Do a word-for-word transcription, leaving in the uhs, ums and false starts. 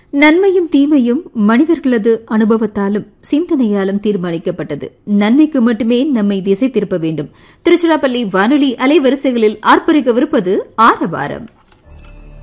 நன்மையும் தீமையும் மனிதர்களது அனுபவத்தாலும் சிந்தனையாலும் தீர்மானிக்கப்பட்டது. நன்மைக்கு மட்டுமே நம்மை திசை திருப்ப வேண்டும். திருச்சிராப்பள்ளி வானொலி அலைவரிசைகளில் ஆர்ப்பரிக்கவிருப்பது ஆரவாரம்.